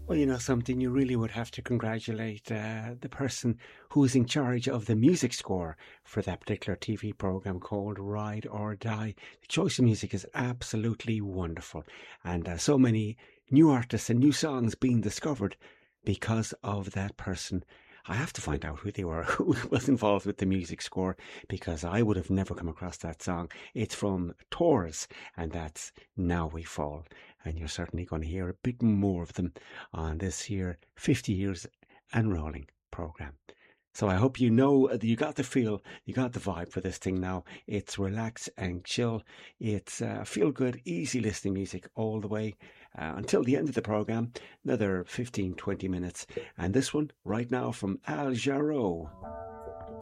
Well, you know something, you really would have to congratulate the person who's in charge of the music score for that particular TV program called Ride or Die. The choice of music is absolutely wonderful, and so many new artists and new songs being discovered because of that person. I have to find out who they were, who was involved with the music score, because I would have never come across that song. It's from Taurus, and that's Now We Fall. And you're certainly going to hear a bit more of them on this here 50 years and rolling program. So I hope you know that you got the feel, you got the vibe for this thing now. It's relax and chill. It's feel good, easy listening music all the way until the end of the program. Another 15, 20 minutes. And this one right now from Al Jarreau.